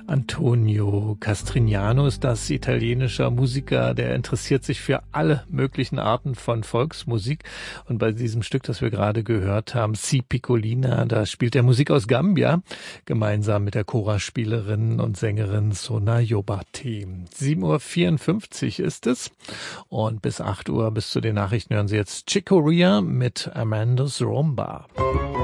Antonio Castrignano ist das, italienischer Musiker, der interessiert sich für alle möglichen Arten von Volksmusik. Und bei diesem Stück, das wir gerade gehört haben, Si Piccolina, da spielt er Musik aus Gambia, gemeinsam mit der Chorspielerin und Sängerin Sona Yobati. 7:54 Uhr ist es. Und bis 8 Uhr, bis zu den Nachrichten, hören Sie jetzt Chick Corea mit Amanda's Rumba.